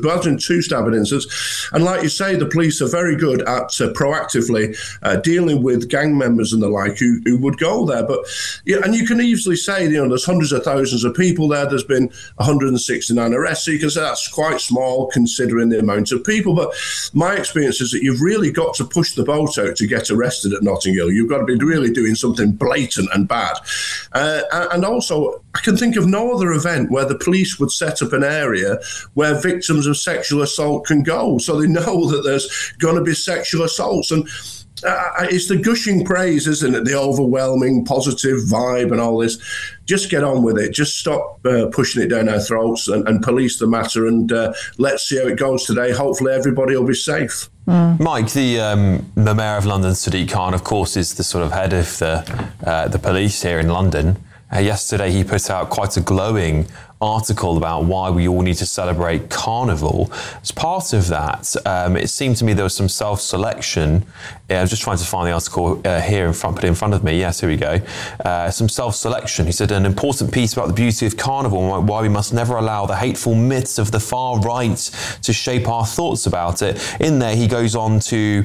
There has been 2 stabbing incidents. And like you say, the police are very good at proactively dealing with gang members and the like who would go there. But yeah, and you can easily say, there's hundreds of thousands of people there. There's been 169 arrests. So you can say that's quite small considering the amount of people. But my experience is that you've really got to push the boat out to get arrested at Notting Hill. You've got to be really doing something blatant and bad. And also, I can think of no other event where the police would set up an area where victims of sexual assault can go. So they know that there's going to be sexual assaults. And it's the gushing praise, isn't it? The overwhelming positive vibe and all this. Just get on with it. Just stop pushing it down our throats and police the matter. And let's see how it goes today. Hopefully everybody will be safe. Mike, the Mayor of London, Sadiq Khan, of course, is the sort of head of the police here in London. Yesterday, he put out quite a glowing article about why we all need to celebrate Carnival. As part of that, it seemed to me there was some self-selection. I was just trying to find the article here put it in front of me. Yes, here we go. Some self-selection. He said an important piece about the beauty of Carnival and why we must never allow the hateful myths of the far right to shape our thoughts about it. In there, he goes on to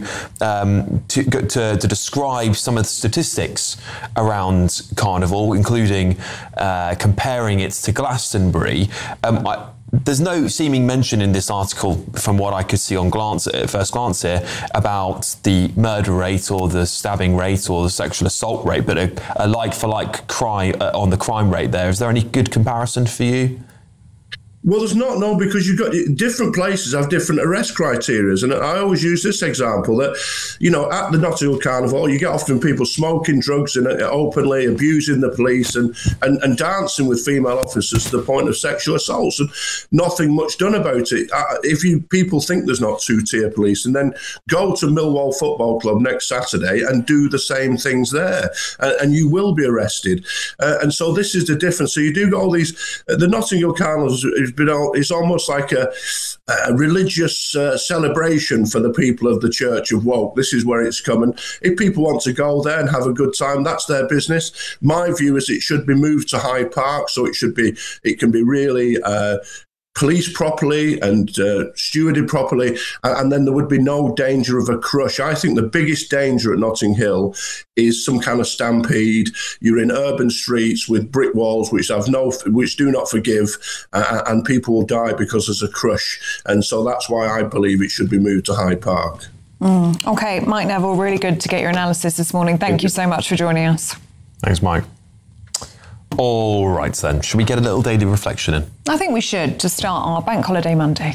describe some of the statistics around Carnival, including comparing it to Glastonbury. There's no seeming mention in this article, from what I could see on first glance here, about the murder rate or the stabbing rate or the sexual assault rate, but a like-for-like on the crime rate there. Is there any good comparison for you? Well, there's not, no, because you've got different places have different arrest criteria. And I always use this example that, at the Notting Hill Carnival, you get often people smoking drugs and openly abusing the police and dancing with female officers to the point of sexual assaults, and nothing much done about it. If people think there's not 2-tier police, and then go to Millwall Football Club next Saturday and do the same things there, and you will be arrested. And so this is the difference. So you do get all these, the Notting Hill Carnivals, it's almost like a religious celebration for the people of the Church of Woke. This is where it's coming. If people want to go there and have a good time, that's their business. My view is it should be moved to Hyde Park, so it can be really policed properly and stewarded properly, and then there would be no danger of a crush. I think the biggest danger at Notting Hill is some kind of stampede. You're in urban streets with brick walls which do not forgive, and people will die because there's a crush. And so that's why I believe it should be moved to Hyde Park. Okay, Mike Neville, really good to get your analysis this morning. Thank you so much for joining us. Thanks, Mike. All right, then. Should we get a little daily reflection in? I think we should, to start our Bank Holiday Monday.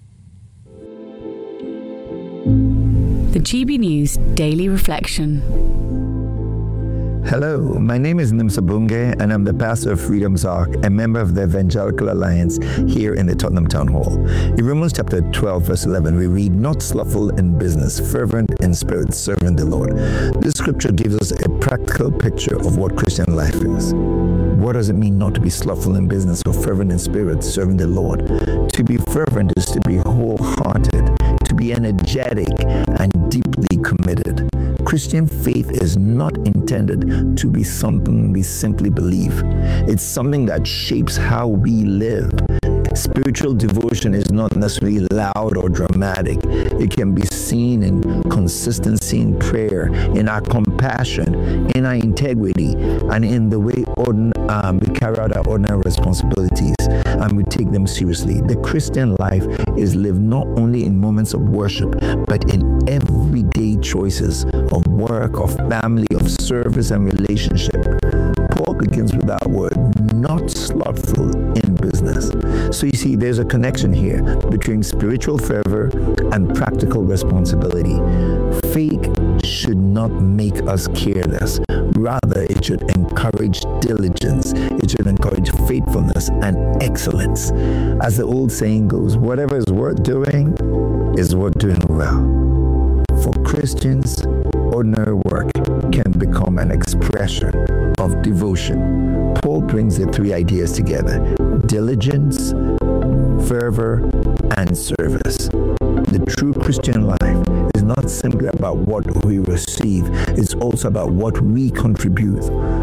The GB News Daily Reflection. Hello, my name is Nimsa Bunge, and I'm the pastor of Freedom's Ark, a member of the Evangelical Alliance here in the Tottenham Town Hall. In Romans chapter 12, verse 11, we read, "Not slothful in business, fervent in spirit, serving the Lord." This scripture gives us a practical picture of what Christian life is. What does it mean not to be slothful in business or fervent in spirit, serving the Lord? To be fervent is to be wholehearted, to be energetic and deeply committed. Christian faith is not intended to be something we simply believe. It's something that shapes how we live. Spiritual devotion is not necessarily loud or dramatic. It can be seen in consistency in prayer, in our compassion, in our integrity, and in the way we carry out our ordinary responsibilities and we take them seriously. The Christian life is lived not only in moments of worship, but in everyday choices of work, of family, of service and relationship. Paul begins with that word, not slothful in business. So you see, there's a connection here between spiritual fervor and practical responsibility. Faith should not make us careless. Rather, it should encourage diligence. It should encourage faithfulness and excellence. As the old saying goes, whatever is worth doing is worth doing well. For Christians, ordinary work can become an expression of devotion. Paul brings the three ideas together: diligence, fervor, and service. The true Christian life is not simply about what we receive, it's also about what we contribute.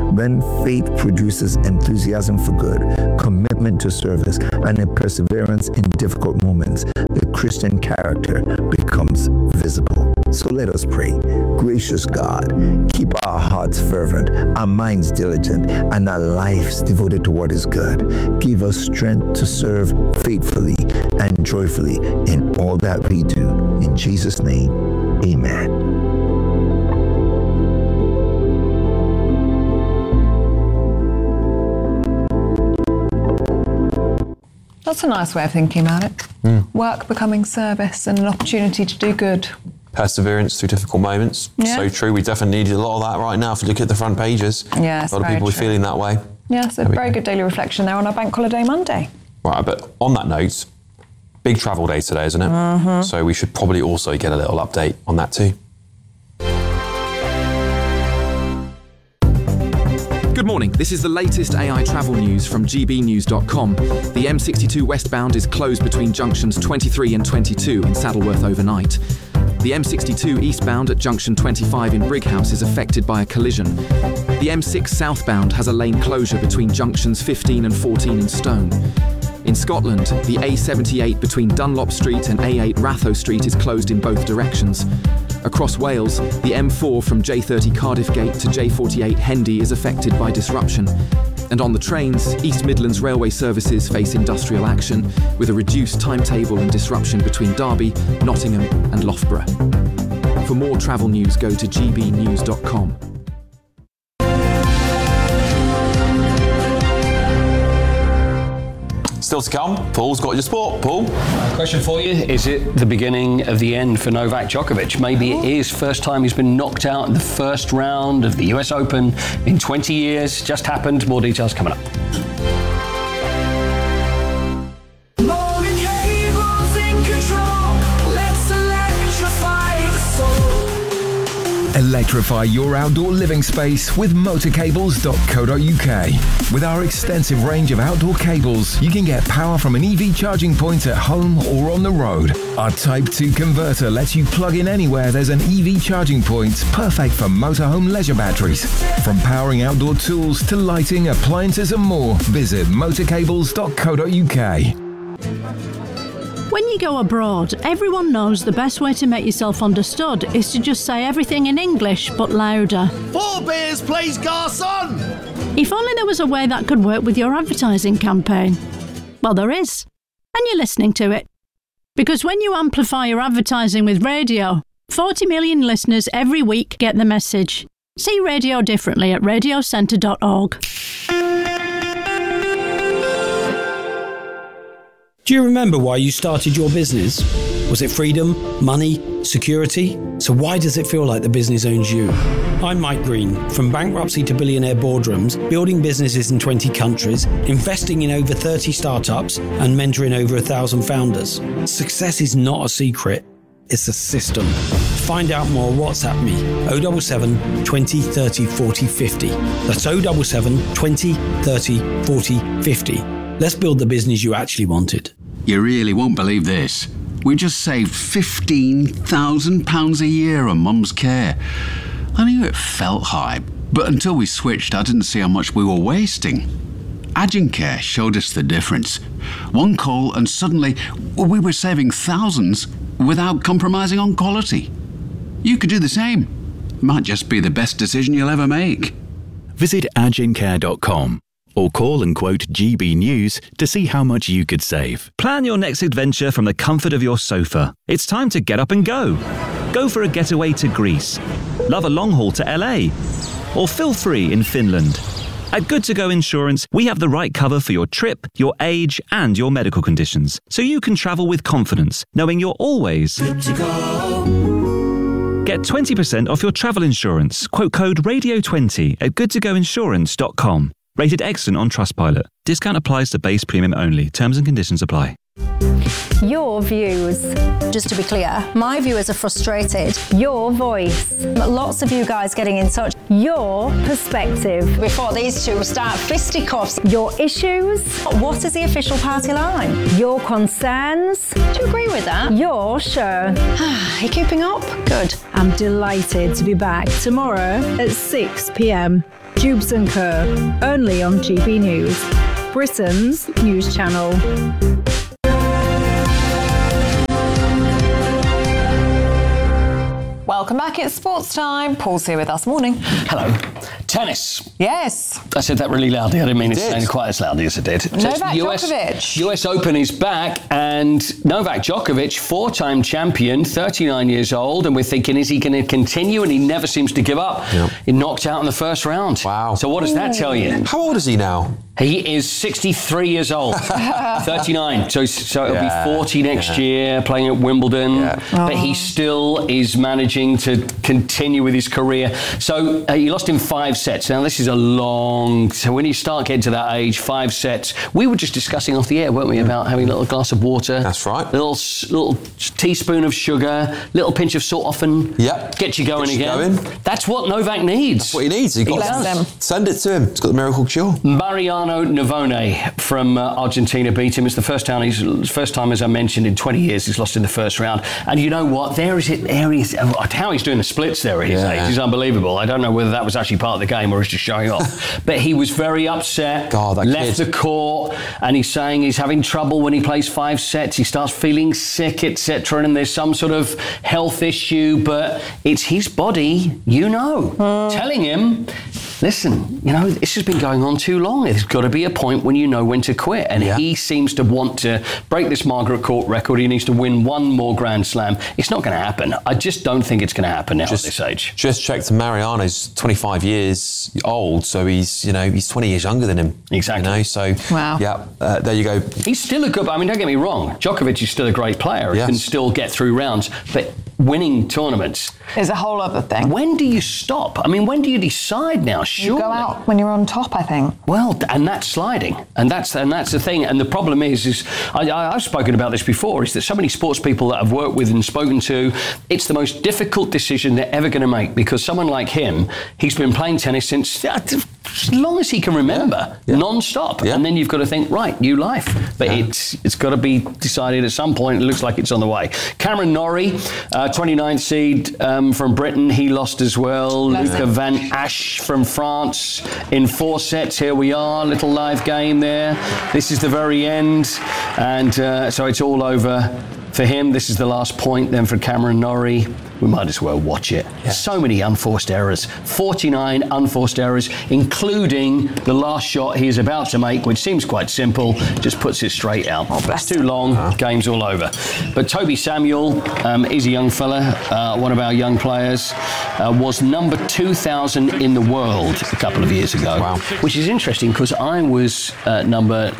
When faith produces enthusiasm for good, commitment to service, and a perseverance in difficult moments, the Christian character becomes visible. So let us pray. Gracious God, keep our hearts fervent, our minds diligent, and our lives devoted to what is good. Give us strength to serve faithfully and joyfully in all that we do. In Jesus' name, amen. That's a nice way of thinking about it. Work becoming service and an opportunity to do good. Perseverance through difficult moments. Yeah. So true. We definitely need a lot of that right now if you look at the front pages. Yeah, a lot of people are feeling that way. Yeah, so very good daily reflection there on our Bank Holiday Monday. Right, but on that note, big travel day today, isn't it? So we should probably also get a little update on that too. Good morning. This is the latest AI travel news from gbnews.com. The M62 westbound is closed between junctions 23 and 22 in Saddleworth overnight. The M62 eastbound at junction 25 in Brighouse is affected by a collision. The M6 southbound has a lane closure between junctions 15 and 14 in Stone. In Scotland, the A78 between Dunlop Street and A8 Ratho Street is closed in both directions. Across Wales, the M4 from J30 Cardiff Gate to J48 Hendy is affected by disruption. And on the trains, East Midlands Railway services face industrial action with a reduced timetable and disruption between Derby, Nottingham and Loughborough. For more travel news, go to gbnews.com. Still to come, Paul's got your sport. Paul? Question for you, is it the beginning of the end for Novak Djokovic? Maybe it is. First time he's been knocked out in the first round of the US Open in 20 years. Just happened. More details coming up. Electrify your outdoor living space with motorcables.co.uk. With our extensive range of outdoor cables, you can get power from an EV charging point at home or on the road. Our Type 2 converter lets you plug in anywhere there's an EV charging point, perfect for motorhome leisure batteries. From powering outdoor tools to lighting, appliances and more, visit motorcables.co.uk. When you go abroad, everyone knows the best way to make yourself understood is to just say everything in English, but louder. 4 beers, please, garçon! If only there was a way that could work with your advertising campaign. Well, there is. And you're listening to it. Because when you amplify your advertising with radio, 40 million listeners every week get the message. See radio differently at radiocentre.org. Do you remember why you started your business? Was it freedom, money, security? So why does it feel like the business owns you? I'm Mike Green, from bankruptcy to billionaire boardrooms, building businesses in 20 countries, investing in over 30 startups, and mentoring over 1,000 founders. Success is not a secret, it's a system. To find out more, WhatsApp me, 077 20 30 40 50. That's 077 20 30 40 50. Let's build the business you actually wanted. You really won't believe this. We just saved £15,000 a year on Mum's care. I knew it felt high, but until we switched, I didn't see how much we were wasting. Agencare showed us the difference. One call and suddenly we were saving thousands without compromising on quality. You could do the same. Might just be the best decision you'll ever make. Visit agencare.com. or call and quote GB News to see how much you could save. Plan your next adventure from the comfort of your sofa. It's time to get up and go. Go for a getaway to Greece. Love a long haul to LA. Or feel free in Finland. At Good To Go Insurance, we have the right cover for your trip, your age, and your medical conditions, so you can travel with confidence, knowing you're always good to go. Get 20% off your travel insurance. Quote code RADIO20 at goodtogoinsurance.com. Rated excellent on Trustpilot. Discount applies to base premium only. Terms and conditions apply. Your views. Just to be clear, my viewers are frustrated. Your voice. Lots of you guys getting in touch. Your perspective. Before these two start fisticuffs. Your issues. What is the official party line? Your concerns. Do you agree with that? Your show. Are you keeping up? Good. I'm delighted to be back tomorrow at 6 p.m. Jubes and Kerr, only on GB News, Britain's news channel. Welcome back. It's sports time. Paul's here with us. Morning. Hello. Tennis. Yes. I said that really loudly. I didn't mean it to sound quite as loudly as it did. Novak Djokovic. US Open is back, and Novak Djokovic, 4-time champion, 39 years old, and we're thinking, is he going to continue? And he never seems to give up. Yep. He knocked out in the first round. Wow. So what does that tell you? How old is he now? He is 63 years old, 39. So it'll be 40 next year, playing at Wimbledon. Yeah. But he still is managing to continue with his career. So he lost in 5 sets. Now, this is a long... So when you start getting to that age, 5 sets... We were just discussing off the air, weren't we, about having a little glass of water. That's right. Little teaspoon of sugar, little pinch of salt often. Yep. Get you going again. That's what Novak needs. That's what he needs. He got send it to him. He's got the miracle cure. Mariano Navone from Argentina beat him. It's the first time, as I mentioned, in 20 years he's lost in the first round. And you know what? How he's doing the splits there at his age is unbelievable. I don't know whether that was actually part of the game or he's just showing off. But he was very upset, left the court, and he's saying he's having trouble when he plays 5 sets. He starts feeling sick, etc. And there's some sort of health issue, but it's his body, telling him, listen, this has been going on too long. There's got to be a point when you know when to quit. And he seems to want to break this Margaret Court record. He needs to win one more Grand Slam. It's not going to happen. I just don't think it's going to happen now at this age. Just checked, Mariano's 25 years old, so he's 20 years younger than him. Exactly. So, there you go. He's still a good... I mean, don't get me wrong. Djokovic is still a great player. He can still get through rounds. But winning tournaments... is a whole other thing. When do you stop? I mean, when do you decide now? Surely. You go out when you're on top, I think. Well, and that's sliding. And that's the thing. And the problem is I've spoken about this before, is that so many sports people that I've worked with and spoken to, it's the most difficult decision they're ever going to make, because someone like him, he's been playing tennis since as long as he can remember, non-stop. And then you've got to think, right, new life. But it's got to be decided at some point. It looks like it's on the way. Cameron Norrie, 29th seed from Britain, he lost as well. Luca Van Asch from France in 4 sets. Here we are, little live game there. This is the very end. And so it's all over for him. This is the last point then for Cameron Norrie. We might as well watch it. So many unforced errors. 49 unforced errors, including the last shot he is about to make, which seems quite simple, just puts it straight out. It's too long, game's all over. But Toby Samuel is a young fella, one of our young players, was number 2,000 in the world a couple of years ago. Wow. Which is interesting, because I was number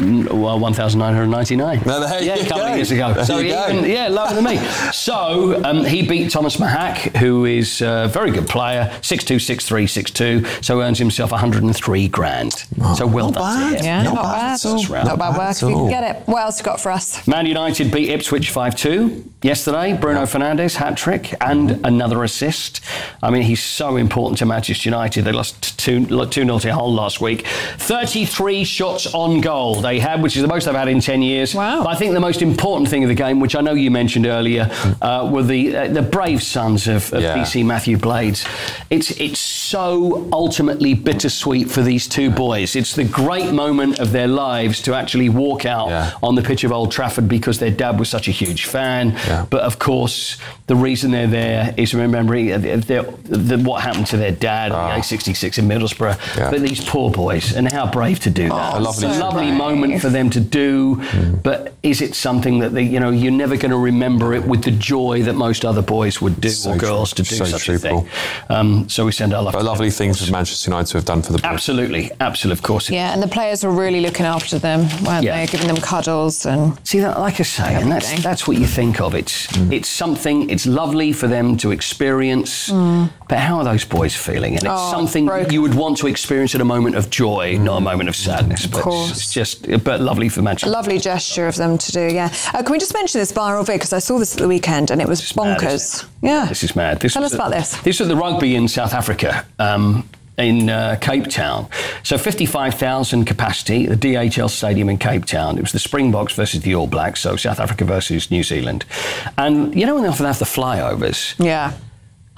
1,999. A couple of years ago. So even, lower than me. So he beat Thomas Mahak, who is a very good player, 6'2", 6'3", 6'2", so earns himself 103 grand. So well done to him. Yeah, not bad. Not bad work if you can get it. What else you got for us? Man United beat Ipswich 5-2 yesterday. Bruno Fernandes, hat-trick and another assist. I mean, he's so important to Manchester United. They lost 2-0 to Hull last week. 33 shots on goal they had, which is the most they've had in 10 years. Wow. But I think the most important thing of the game, which I know you mentioned earlier, were the brave sons of PC Matthew Blades. It's so ultimately bittersweet for these two boys. It's the great moment of their lives to actually walk out on the pitch of Old Trafford, because their dad was such a huge fan. But of course, the reason they're there is remembering what happened to their dad in the A66 in Middlesbrough. But these poor boys, and how brave to do that. It's a lovely moment for them to do. But is it something that you're never going to remember it with the joy that most other boys would do, or girls to do such a thing. So we send our love. But lovely things for Manchester United to have done for the boys. Absolutely, of course. Yeah, and the players were really looking after them, weren't they? Giving them cuddles and... See, that, like I say, and that's what you think of. It's something, it's lovely for them to experience, but how are those boys feeling? And it's something you would want to experience at a moment of joy, not a moment of sadness. But it's just, but lovely for Manchester. A lovely gesture of them to do, Can we just mention this viral vid, because I saw this at the weekend and it was bonkers. This is mad. Tell us about this. This was the rugby in South Africa. In Cape Town. So 55,000 capacity, the DHL Stadium in Cape Town. It was the Springboks versus the All Blacks, so South Africa versus New Zealand. And when they often have the flyovers? Yeah.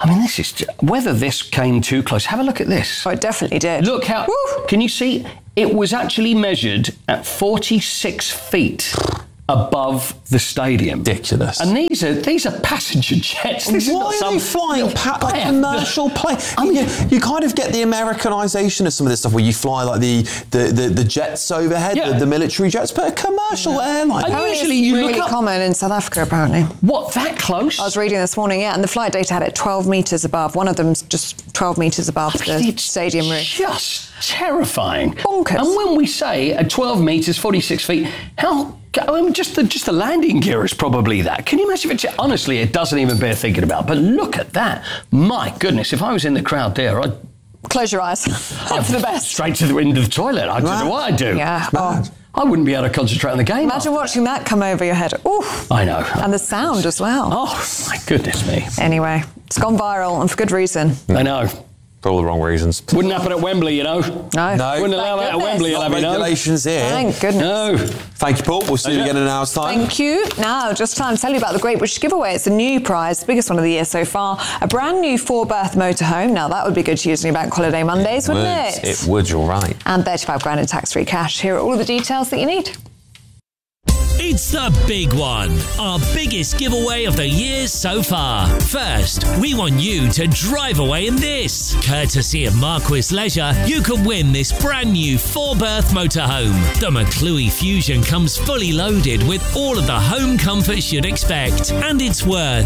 I mean, this is whether this came too close. Have a look at this. Oh, it definitely did. Look how. Woo! Can you see? It was actually measured at 46 feet above the stadium. Ridiculous. And these are passenger jets. This is not Why are they flying like commercial plane? I mean, you kind of get the Americanization of some of this stuff where you fly like the jets overhead, the military jets, but a commercial airline. And usually you look up common in South Africa, apparently. What, that close? I was reading this morning, and the flight data had it 12 metres above. One of them's just 12 metres above the stadium roof. Just terrifying. Bonkers. And when we say at 12 metres, 46 feet, just the landing gear is probably that. Can you imagine if honestly, it doesn't even bear thinking about. But look at that. My goodness, if I was in the crowd there, I'd... Close your eyes. Hope for the best. Straight to the end of the toilet. I don't know what I'd do. Yeah. I wouldn't be able to concentrate on the game. Imagine watching that come over your head. Oof. I know. And the sound as well. Oh, my goodness me. Anyway, it's gone viral, and for good reason. I know. For all the wrong reasons. Wouldn't happen at Wembley, you know. No. Wouldn't allow that at Wembley, I'll have you know. Regulations here. Thank goodness. No. Thank you, Paul. We'll see you again in an hour's time. Thank you. Now, just time to tell you about the Great British Giveaway. It's a new prize, the biggest one of the year so far. A brand new 4-berth motorhome. Now, that would be good to use on your bank holiday Mondays, wouldn't it? It would, you're right. And 35 grand in tax-free cash. Here are all of the details that you need. It's the big one, our biggest giveaway of the year so far. First, we want you to drive away in this. Courtesy of Marquis Leisure, you can win this brand new 4-berth motorhome. The McClue Fusion comes fully loaded with all of the home comforts you'd expect, and it's worth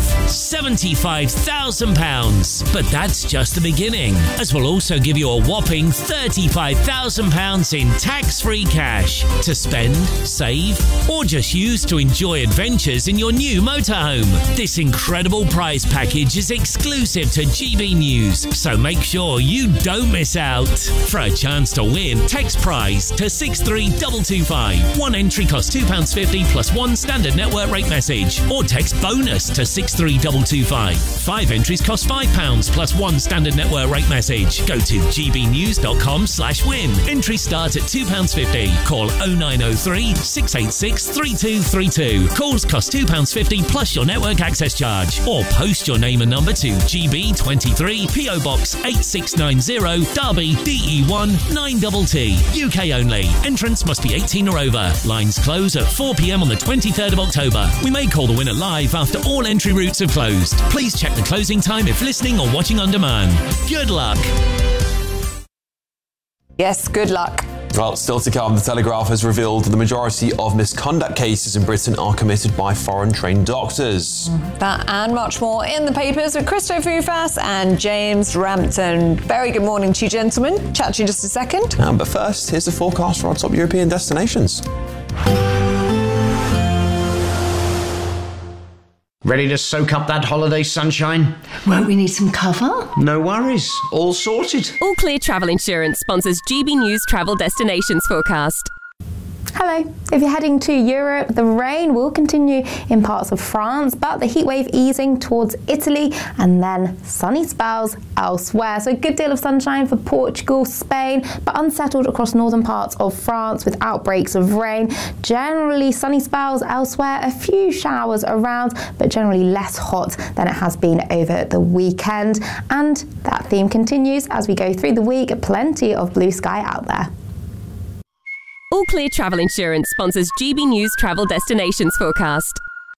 £75,000. But that's just the beginning, as we'll also give you a whopping £35,000 in tax-free cash to spend, save, or just use to enjoy adventures in your new motorhome. This incredible prize package is exclusive to GB News, so make sure you don't miss out. For a chance to win, text prize to 63225. One entry costs £2.50 plus one standard network rate message, or text bonus to 63225. 5 entries cost £5 plus one standard network rate message. Go to gbnews.com/win. Entries start at £2.50. Call 0903 686 3232. Calls cost £2.50 plus your network access charge. Or post your name and number to GB23 PO Box 8690 Derby DE1 9TT. UK only. Entrance must be 18 or over. Lines close at 4 p.m. on the 23rd of October. We may call the winner live after all entry routes have closed. Please check the closing time if listening or watching on demand. Good luck. Yes, good luck. Well, still to come, The Telegraph has revealed the majority of misconduct cases in Britain are committed by foreign-trained doctors. That and much more in the papers with Christo Fufas and James Rampton. Very good morning to you, gentlemen. Chat to you in just a second. But first, here's the forecast for our top European destinations. Ready to soak up that holiday sunshine? Won't we need some cover? No worries. All sorted. All Clear Travel Insurance sponsors GB News Travel Destinations Forecast. Hello. If you're heading to Europe, the rain will continue in parts of France, but the heatwave easing towards Italy and then sunny spells elsewhere. So a good deal of sunshine for Portugal, Spain, but unsettled across northern parts of France with outbreaks of rain. Generally sunny spells elsewhere, a few showers around, but generally less hot than it has been over the weekend. And that theme continues as we go through the week. Plenty of blue sky out there. All Clear Travel Insurance sponsors GB News Travel Destinations Forecast.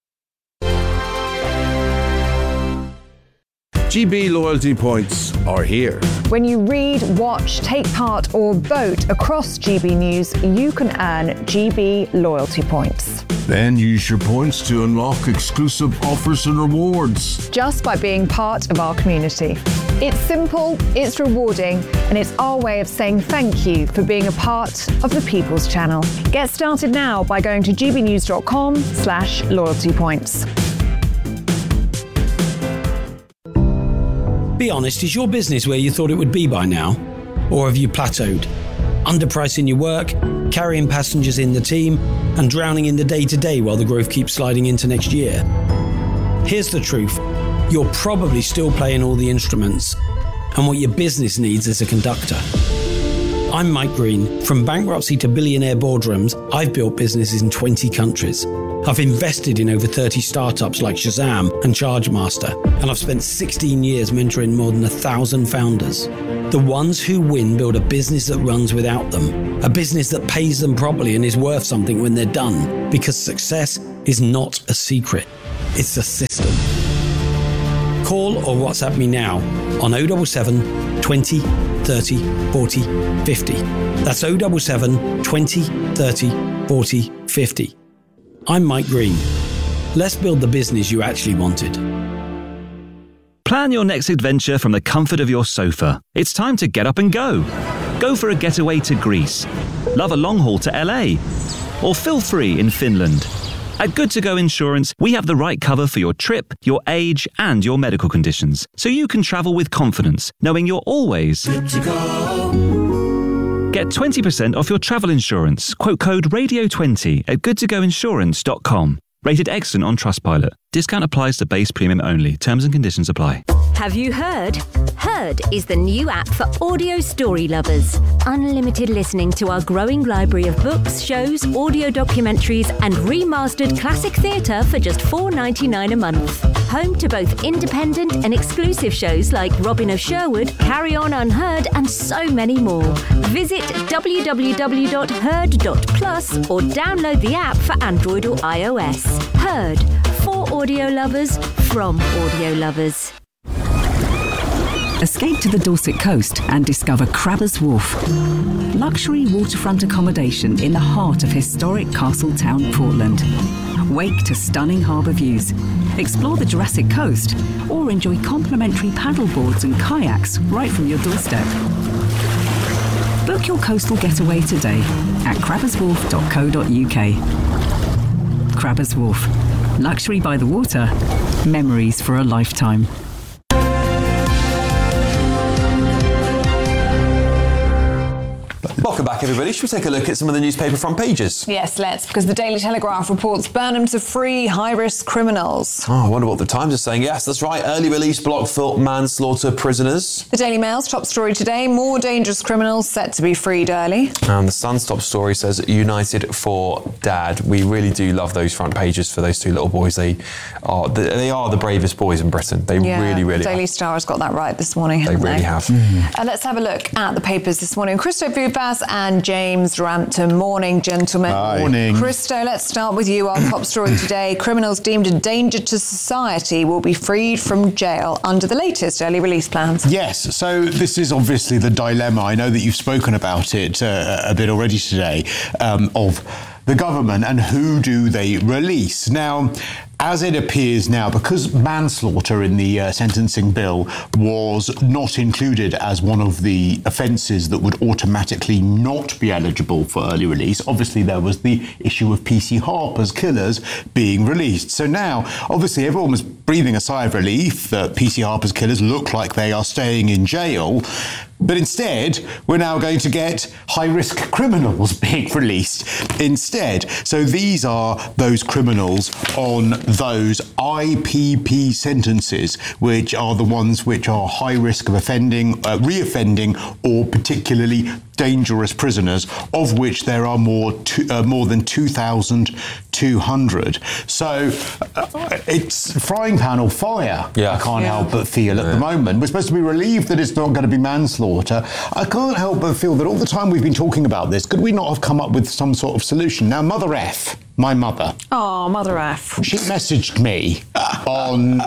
GB loyalty points are here. When you read, watch, take part or vote across GB News, you can earn GB loyalty points. Then use your points to unlock exclusive offers and rewards. Just by being part of our community. It's simple, it's rewarding, and it's our way of saying thank you for being a part of the People's Channel. Get started now by going to gbnews.com/loyalty points. Be honest, is your business where you thought it would be by now? Or have you plateaued? Underpricing your work, carrying passengers in the team, and drowning in the day-to-day while the growth keeps sliding into next year? Here's the truth. You're probably still playing all the instruments, and what your business needs is a conductor. I'm Mike Green. From bankruptcy to billionaire boardrooms, I've built businesses in 20 countries. I've invested in over 30 startups like Shazam and ChargeMaster, and I've spent 16 years mentoring more than 1,000 founders. The ones who win build a business that runs without them, a business that pays them properly and is worth something when they're done, because success is not a secret, it's a system. Call or WhatsApp me now on 077 20 30 40 50. That's 077 20 30 40 50. I'm Mike Green. Let's build the business you actually wanted. Plan your next adventure from the comfort of your sofa. It's time to get up and go. Go for a getaway to Greece. Love a long haul to LA. Or feel free in Finland. At Good To Go Insurance, we have the right cover for your trip, your age, and your medical conditions, so you can travel with confidence, knowing you're always good to go. Get 20% off your travel insurance. Quote code RADIO20 at goodtogoinsurance.com. Rated excellent on Trustpilot. Discount applies to base premium only. Terms and conditions apply. Have you heard? Heard is the new app for audio story lovers. Unlimited listening to our growing library of books, shows, audio documentaries, and remastered classic theatre for just $4.99 a month. Home to both independent and exclusive shows like Robin of Sherwood, Carry On Unheard, and so many more. Visit www.heard.plus or download the app for Android or iOS. Heard. For audio lovers, from audio lovers. Escape to the Dorset coast and discover Crabbers Wharf. Luxury waterfront accommodation in the heart of historic Castletown, Portland. Wake to stunning harbour views. Explore the Jurassic Coast or enjoy complimentary paddleboards and kayaks right from your doorstep. Book your coastal getaway today at crabberswharf.co.uk. Crabbers Wharf. Luxury by the water. Memories for a lifetime. Welcome back, everybody. Should we take a look at some of the newspaper front pages? Yes, let's, because the Daily Telegraph reports Burnham to free high-risk criminals. Oh, I wonder what the Times is saying. Yes, that's right. Early release block for manslaughter prisoners. The Daily Mail's top story today, more dangerous criminals set to be freed early. And the Sun's top story says, United for Dad. We really do love those front pages for those two little boys. They are the bravest boys in Britain. They really the Daily are. Star has got that right this morning, They really have. Let's have a look at the papers this morning. Christo Bubas and James Rampton. Morning, gentlemen. Hi. Morning. Christo, let's start with you. Our top story today, criminals deemed a danger to society will be freed from jail under the latest early release plans. Yes, so this is obviously the dilemma. I know that you've spoken about it a bit already today, of the government and who do they release. Now, as it appears now, because manslaughter in the sentencing bill was not included as one of the offences that would automatically not be eligible for early release, obviously there was the issue of PC Harper's killers being released. So now, obviously, everyone was breathing a sigh of relief that PC Harper's killers look like they are staying in jail. But instead, we're now going to get high-risk criminals being released instead. So these are those criminals on those IPP sentences, which are the ones which are high risk of offending, reoffending, or particularly dangerous prisoners, of which there are more than 2,200. So it's frying pan or fire. I can't help but feel at the moment. We're supposed to be relieved that it's not going to be manslaughter. I can't help but feel that all the time we've been talking about this, could we not have come up with some sort of solution? Now, Mother F, my mother. Oh, Mother F. She messaged me on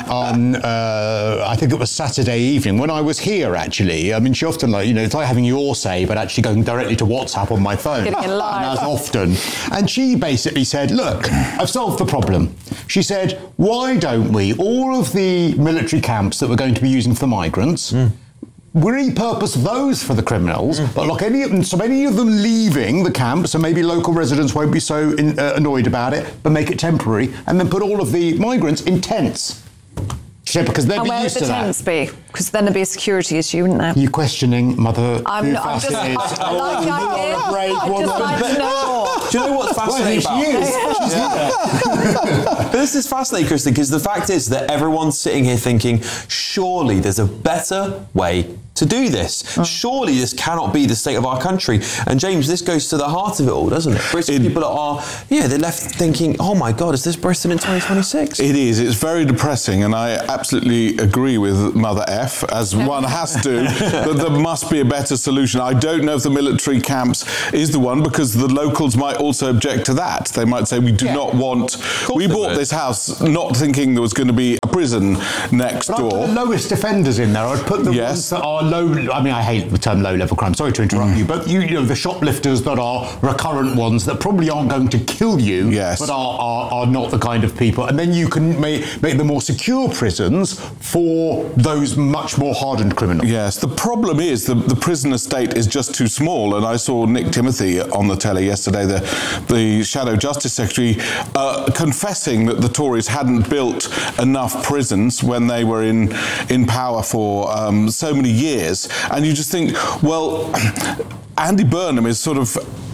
I think it was Saturday evening when I was here, actually. I mean, she often, it's like having your say, but actually going directly to WhatsApp on my phone. Getting it live. And as often. And she basically said, look, I've solved the problem. She said, why don't we, all of the military camps that we're going to be using for migrants, we repurpose those for the criminals, but like any of them leaving the camp, so maybe local residents won't be so annoyed about it, but make it temporary, and then put all of the migrants in tents. She said, because they'd be used to that. And where would the tents be? Because then there'd be a security issue, wouldn't there? You're questioning Mother. I like the idea. I'd just like to know more. Do you know what's fascinating about this? But this is fascinating, Kristen, because the fact is that everyone's sitting here thinking, surely there's a better way to do this. Surely this cannot be the state of our country. And James, this goes to the heart of it all, doesn't it? British people they're left thinking, oh my God, is this Britain in 2026? It is. It's very depressing, and I absolutely agree with Mother F, as one has to, that there must be a better solution. I don't know if the military camps is the one, because the locals might also object to that. They might say, we do not want... We bought this house not thinking there was going to be a prison next door. I'd put the lowest offenders in there. I'd put the ones that are low... I mean, I hate the term low-level crime. Sorry to interrupt you, but you know, the shoplifters that are recurrent ones that probably aren't going to kill you, but are not the kind of people. And then you can make the more secure prisons for those much more hardened criminals. Yes, the problem is the prison estate is just too small. And I saw Nick Timothy on the telly yesterday, the Shadow Justice Secretary, confessing that the Tories hadn't built enough prisons when they were in power for so many years. And you just think, well, Andy Burnham is sort of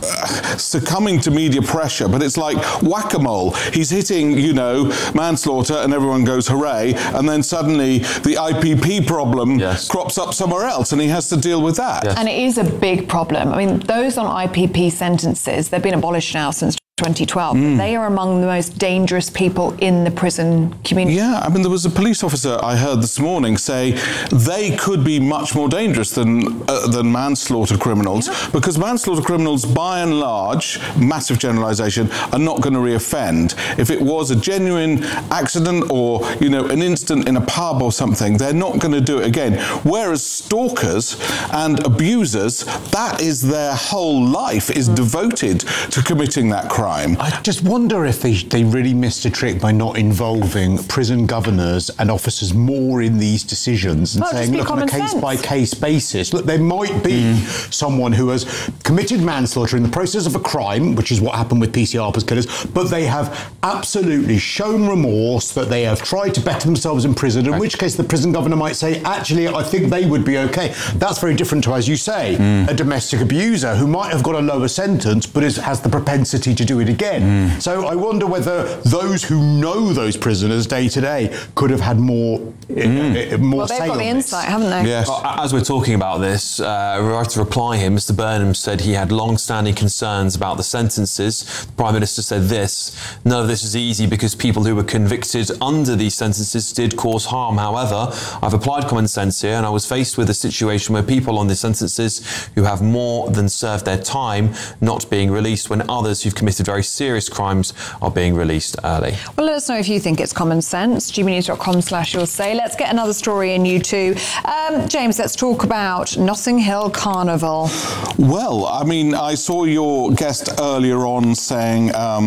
succumbing to media pressure, but it's like whack-a-mole. He's hitting, manslaughter, and everyone goes hooray, and then suddenly the IPP problem crops up somewhere else, and he has to deal with that. And it is a big problem. I mean, those on IPP sentences, they've been abolished now since 2012. They are among the most dangerous people in the prison community. Yeah, I mean, there was a police officer I heard this morning say they could be much more dangerous than manslaughter criminals, because manslaughter criminals, by and large, massive generalisation, are not going to reoffend. If it was a genuine accident or, an incident in a pub or something, they're not going to do it again. Whereas stalkers and abusers, that is their whole life, is devoted to committing that crime. I just wonder if they really missed a trick by not involving prison governors and officers more in these decisions and saying, look, on a case-by-case basis, look, there might be someone who has committed manslaughter in the process of a crime, which is what happened with PC Harper's killers, but they have absolutely shown remorse, that they have tried to better themselves in prison, in which case the prison governor might say, actually, I think they would be okay. That's very different to, as you say, a domestic abuser who might have got a lower sentence, but has the propensity to do it again. So I wonder whether those who know those prisoners day to day could have had more say on this. They've got the insight, haven't they? Yes. As we're talking about this, right to reply him, Mr. Burnham said he had long-standing concerns about the sentences. The Prime Minister said this: none of this is easy because people who were convicted under these sentences did cause harm. However, I've applied common sense here, and I was faced with a situation where people on these sentences who have more than served their time not being released, when others who've committed very serious crimes are being released early. Well, let us know if you think it's common sense. gbnews.com/you'll say. Let's get another story in you too. James, let's talk about Notting Hill Carnival. Well, I mean, I saw your guest earlier on saying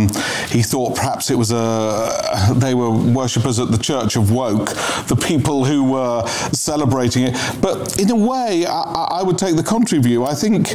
he thought perhaps it was they were worshippers at the Church of Woke, the people who were celebrating it. But in a way, I would take the contrary view. I think,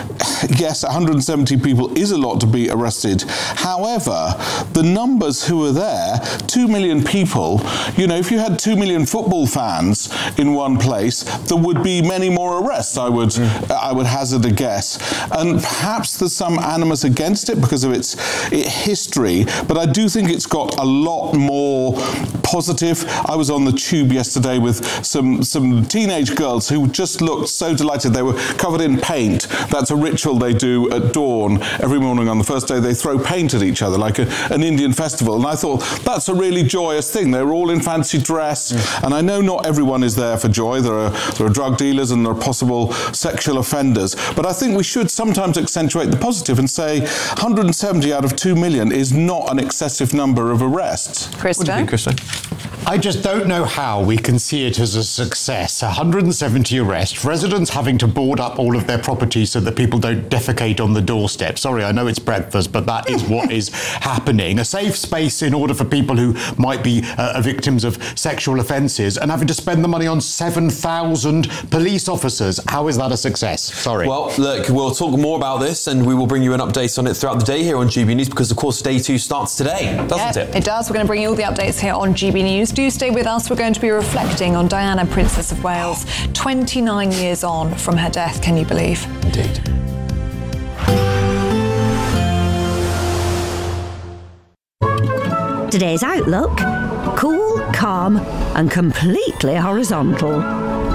yes, 170 people is a lot to be arrested. However, the numbers who were there, 2 million people, if you had 2 million football fans in one place, there would be many more arrests, I would hazard a guess. And perhaps there's some animus against it because of its history, but I do think it's got a lot more positive. I was on the tube yesterday with some teenage girls who just looked so delighted. They were covered in paint. That's a ritual they do at dawn every morning. On the first day, they throw paint at each other like an Indian festival. And I thought, that's a really joyous thing. They were all in fancy dress. And I know not everyone is there for joy. There are drug dealers and there are possible sexual offenders. But I think we should sometimes accentuate the positive and say 170 out of 2 million is not an excessive number of arrests. Christo? What do you think, Christo? I just don't know how we can see it as a success. 170 arrests, residents having to board up all of their properties so that people don't defecate on the doorstep. Sorry, I know it's breakfast, but that is what is happening. A safe space in order for people who might be victims of sexual offences, and having to spend the money on 7,000 police officers. How is that a success? Sorry. Well, look, we'll talk more about this and we will bring you an update on it throughout the day here on GB News, because of course day 2 starts today, doesn't it? It does. We're going to bring you all the updates here on GB News. Do stay with us. We're going to be reflecting on Diana, Princess of Wales, 29 years on from her death. Can you believe? Indeed. Today's outlook: cool, calm and completely horizontal.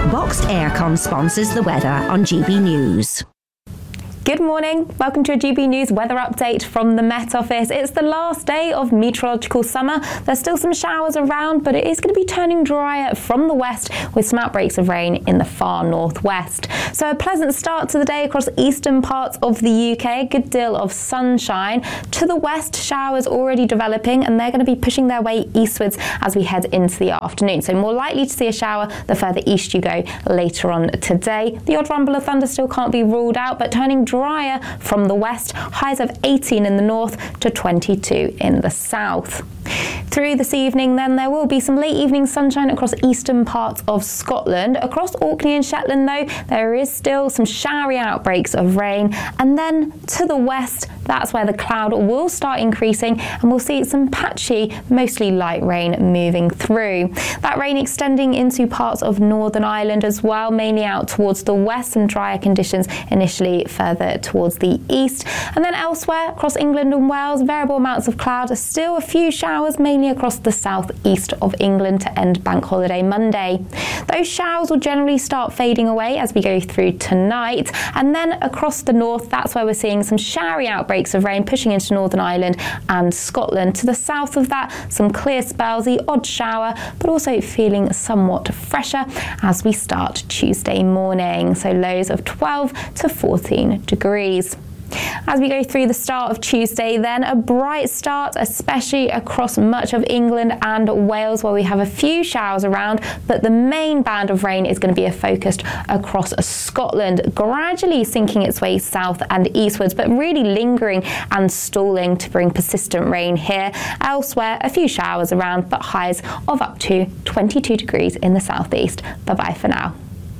Boxed Aircon sponsors the weather on GB News. Good morning. Welcome to a GB News weather update from the Met Office. It's the last day of meteorological summer. There's still some showers around, but it is going to be turning drier from the west with some outbreaks of rain in the far northwest. So a pleasant start to the day across eastern parts of the UK. A good deal of sunshine. To the west, showers already developing, and they're going to be pushing their way eastwards as we head into the afternoon. So more likely to see a shower the further east you go later on today. The odd rumble of thunder still can't be ruled out, but turning drier from the west, highs of 18 in the north to 22 in the south. Through this evening then, there will be some late evening sunshine across eastern parts of Scotland. Across Orkney and Shetland though, there is still some showery outbreaks of rain, and then to the west, that's where the cloud will start increasing and we'll see some patchy, mostly light rain moving through. That rain extending into parts of Northern Ireland as well, mainly out towards the west, and drier conditions initially further towards the east. And then elsewhere across England and Wales, variable amounts of cloud, still a few showers mainly across the southeast of England to end Bank Holiday Monday. Those showers will generally start fading away as we go through tonight, and then across the north, that's where we're seeing some showery outbreaks of rain pushing into Northern Ireland and Scotland. To the south of that, some clear spells, the odd shower, but also feeling somewhat fresher as we start Tuesday morning. So lows of 12 to 14 degrees. As we go through the start of Tuesday then, a bright start, especially across much of England and Wales, where we have a few showers around, but the main band of rain is going to be focused across Scotland, gradually sinking its way south and eastwards, but really lingering and stalling to bring persistent rain here. Elsewhere, a few showers around, but highs of up to 22 degrees in the southeast. Bye-bye for now.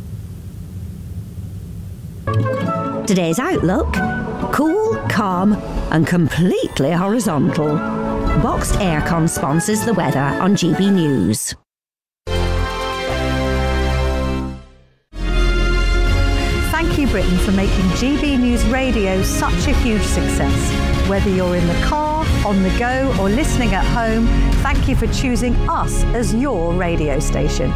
Today's outlook: cool, calm and completely horizontal. Boxed Aircon sponsors the weather on GB News. Thank you, Britain, for making GB News Radio such a huge success. Whether you're in the car, on the go or listening at home, thank you for choosing us as your radio station.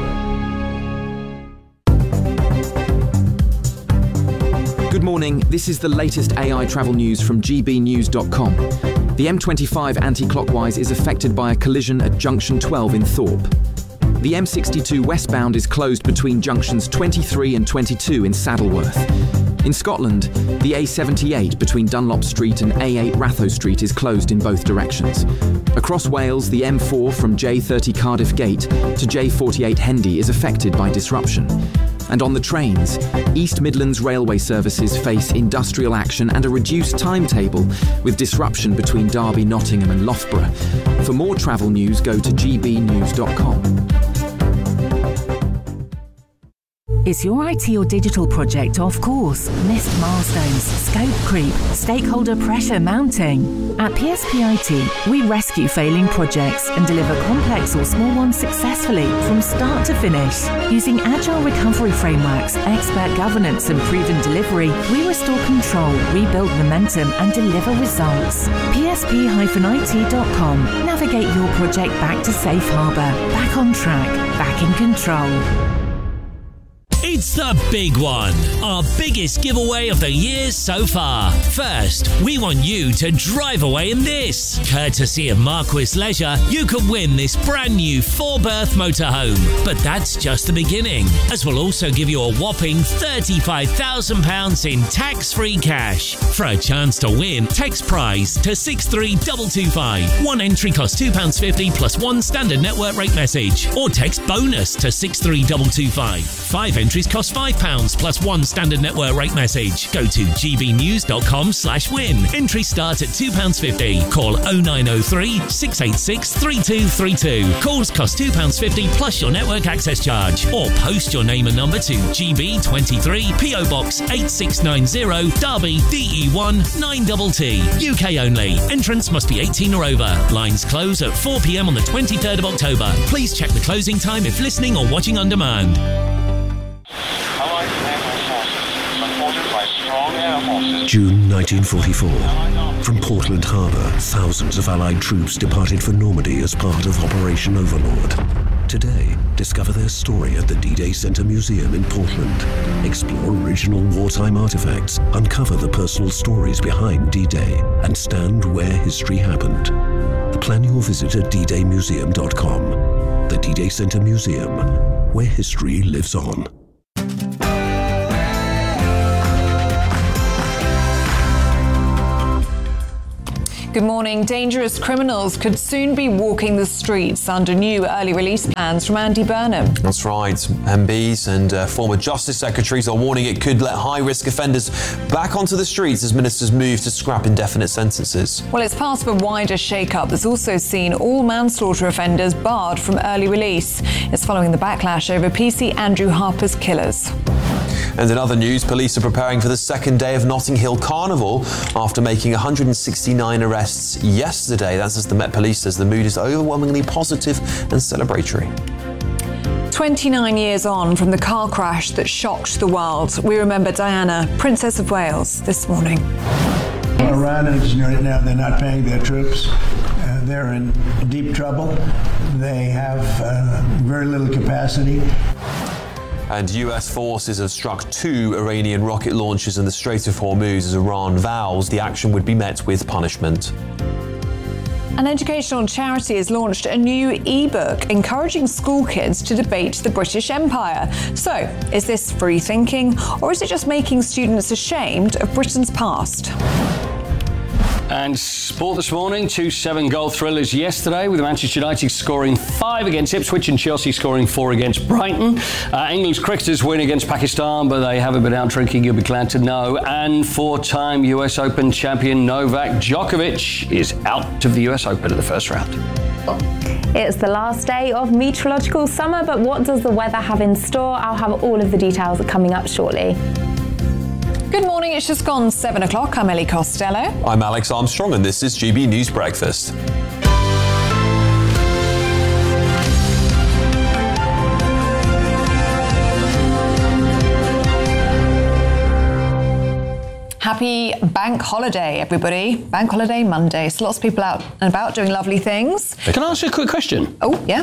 Good morning, this is the latest AI travel news from gbnews.com. The M25 anti-clockwise is affected by a collision at junction 12 in Thorpe. The M62 westbound is closed between junctions 23 and 22 in Saddleworth. In Scotland, the A78 between Dunlop Street and A8 Ratho Street is closed in both directions. Across Wales, the M4 from J30 Cardiff Gate to J48 Hendy is affected by disruption. And on the trains, East Midlands railway services face industrial action and a reduced timetable with disruption between Derby, Nottingham and Loughborough. For more travel news, go to gbnews.com. Is your IT or digital project off course? Missed milestones, scope creep, stakeholder pressure mounting? At PSP IT, we rescue failing projects and deliver complex or small ones successfully from start to finish. Using agile recovery frameworks, expert governance and proven delivery, we restore control, rebuild momentum and deliver results. PSP-IT.com. Navigate your project back to safe harbour, back on track, back in control. It's the big one, our biggest giveaway of the year so far. First, we want you to drive away in this. Courtesy of Marquis Leisure, you could win this brand new 4-berth motorhome. But that's just the beginning, as we'll also give you a whopping £35,000 in tax-free cash. For a chance to win, text prize to 63225. One entry costs £2.50 plus one standard network rate message, or text bonus to 63225. 5 entries cost £5 plus one standard network rate message. Go to gbnews.com/win. Entries start at £2.50. Call 0903 686 3232. Calls cost £2.50 plus your network access charge. Or post your name and number to GB23 PO Box 8690 Derby DE1 9TT. UK only. Entrance must be 18 or over. Lines close at 4 p.m. on the 23rd of October. Please check the closing time if listening or watching on demand. June 1944. From Portland Harbour, thousands of Allied troops departed for Normandy as part of Operation Overlord. Today, discover their story at the D-Day Center Museum in Portland. Explore original wartime artifacts, uncover the personal stories behind D-Day, and stand where history happened. Plan your visit at ddaymuseum.com. The D-Day Center Museum, where history lives on. Good morning. Dangerous criminals could soon be walking the streets under new early release plans from Andy Burnham. That's right. MBs and former Justice Secretaries are warning it could let high-risk offenders back onto the streets as ministers move to scrap indefinite sentences. Well, it's part of a wider shake-up that's also seen all manslaughter offenders barred from early release. It's following the backlash over PC Andrew Harper's killers. And in other news, police are preparing for the second day of Notting Hill Carnival after making 169 arrests yesterday. That's as the Met Police says the mood is overwhelmingly positive and celebratory. 29 years on from the car crash that shocked the world, we remember Diana, Princess of Wales, this morning. Iranians right now, they're not paying their troops. They're in deep trouble. They have very little capacity. And US forces have struck 2 Iranian rocket launches in the Strait of Hormuz as Iran vows the action would be met with punishment. An educational charity has launched a new e-book encouraging school kids to debate the British Empire. So, is this free thinking, or is it just making students ashamed of Britain's past? And sport this morning, 2-7 goal thrillers yesterday with Manchester United scoring 5 against Ipswich and Chelsea scoring 4 against Brighton. England's cricketers win against Pakistan, but they haven't been out drinking, you'll be glad to know. And 4-time US Open champion Novak Djokovic is out of the US Open in the first round. It's the last day of meteorological summer, but what does the weather have in store? I'll have all of the details coming up shortly. Good morning, it's just gone 7 o'clock. I'm Ellie Costello. I'm Alex Armstrong and this is GB News Breakfast. Happy Bank Holiday, everybody. Bank Holiday Monday. So lots of people out and about doing lovely things. Can I ask you a quick question? Oh, yeah.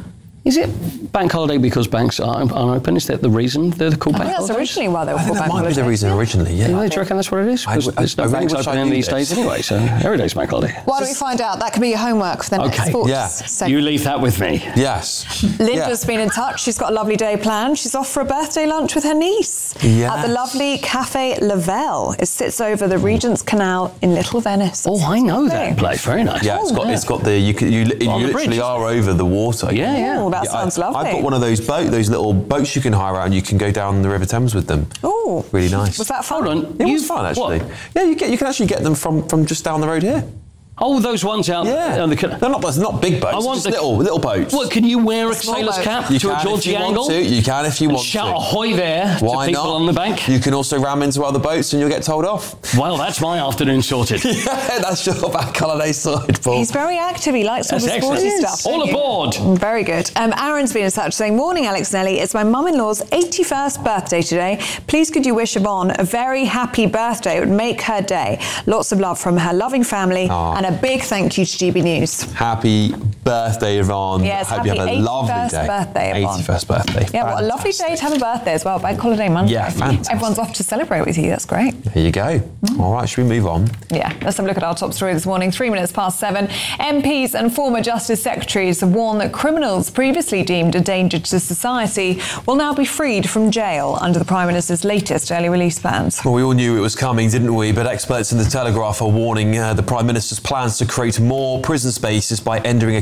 Is it bank holiday because banks aren't open? Is that the reason they're called bank holidays? That's originally why they were called bank holidays. That might be the reason originally, yeah. Do you reckon that's what it is? Because there's no banks open these days anyway, so every day's bank holiday. Why don't we find out? That could be your homework for the next sports segment. You leave that with me. Yes. Linda's been in touch. She's got a lovely day planned. She's off for a birthday lunch with her niece at the lovely Cafe Lavelle. It sits over the Regent's Canal in Little Venice. Oh, I know that place. Very nice. Yeah, it's got the you literally are over the water. Yeah. Oh, that sounds lovely. I've got one of those little boats you can hire out, and you can go down the River Thames with them. Oh, really nice. Was that fun? Hold on, it was fun actually. What? Yeah, you can actually get them from just down the road here. Oh, those ones out. Yeah, on the they're not big boats. I want just little boats. What? Can you wear a sailor's cap to a Georgie angle? You can if you want to. Shout ahoy there to people on the bank. You can also ram into other boats and you'll get told off. Well, that's my afternoon sorted. Yeah, that's your bank holiday sorted, Paul. He's very active. He likes all the sporty stuff. All aboard. Very good. Aaron's been in touch saying, morning, Alex and Ellie. It's my mum-in-law's 81st birthday today. Please could you wish Yvonne a very happy birthday? It would make her day. Lots of love from her loving family and a big thank you to GB News. Happy birthday, Yvonne. Yes, hope you have a lovely day. Birthday, Yvonne. 81st birthday. Yeah, what a lovely day to have a birthday as well. Bank holiday Monday. Yeah, fantastic. Everyone's off to celebrate with you. That's great. Here you go. All right, should we move on? Yeah, let's have a look at our top story this morning. 3 minutes past 7. MPs and former Justice Secretaries have warned that criminals previously deemed a danger to society will now be freed from jail under the Prime Minister's latest early release plans. Well, we all knew it was coming, didn't we? But experts in the Telegraph are warning the Prime Minister's plans to create more prison spaces by ending a